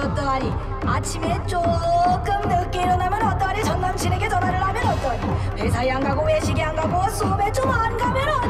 어떠하니? 아침에 조금 늦게 일어나면 어떠하니? 전 남친에게 전화를 하면 어떠하니? 회사에 안 가고 외식에 안 가고 수업에 좀 안 가면 어떠하니?